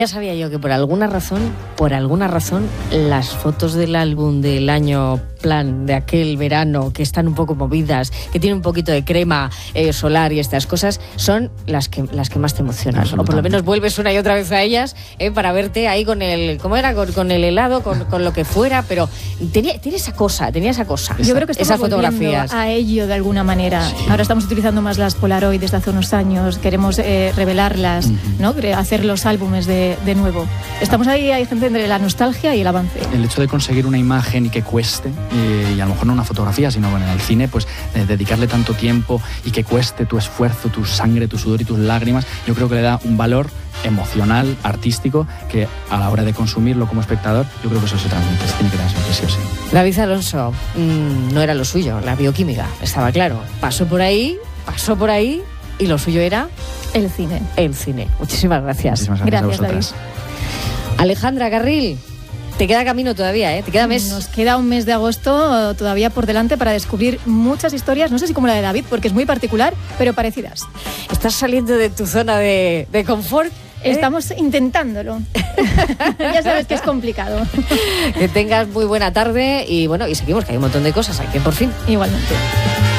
Ya sabía yo que por alguna razón, las fotos del álbum del año plan de aquel verano, que están un poco movidas, que tienen un poquito de crema solar y estas cosas, son las que más te emocionan. O por lo menos vuelves una y otra vez a ellas para verte ahí con el, ¿cómo era? Con el helado, con lo que fuera, pero tenía esa cosa. Yo creo que estamos volviendo a ello de alguna manera. Sí. Ahora estamos utilizando más las Polaroid desde hace unos años, queremos revelarlas, ¿no? Hacer los álbumes de nuevo. Estamos ahí, hay gente entre la nostalgia y el avance. El hecho de conseguir una imagen y que cueste, y a lo mejor no una fotografía, sino bueno, en el cine, pues dedicarle tanto tiempo y que cueste tu esfuerzo, tu sangre, tu sudor y tus lágrimas, yo creo que le da un valor emocional, artístico, que a la hora de consumirlo como espectador, yo creo que eso se transmite, se tiene que transmitir sí o sí. David Alonso, no era lo suyo, la bioquímica, estaba claro. Pasó por ahí y lo suyo era el cine. Muchísimas gracias. Gracias a vosotras. David. Alejandra Carril, te queda camino todavía, te queda mes. Nos queda un mes de agosto todavía por delante para descubrir muchas historias, no sé si como la de David, porque es muy particular, pero parecidas. ¿Estás saliendo de tu zona de confort? Estamos intentándolo. Ya sabes que es complicado. Que tengas muy buena tarde y bueno, y seguimos, que hay un montón de cosas aquí por fin. Igualmente.